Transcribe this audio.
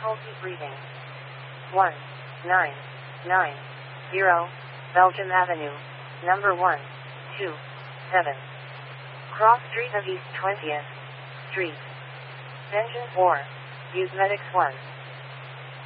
difficulty breathing. 1990 Belgium Avenue, number 127. Cross Street of East 20th Street. Engine 4. Use Medics 1.